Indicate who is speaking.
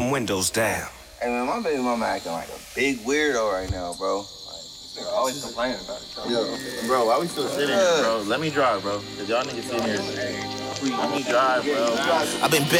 Speaker 1: them windows down.
Speaker 2: Hey man, my baby mama acting like a big weirdo right now, bro. Like, this nigga always complaining about it.
Speaker 3: Yo, bro, why we still sitting here, bro? Let me drive, bro. Cause y'all niggas sitting here. Let me drive, bro.
Speaker 1: I've been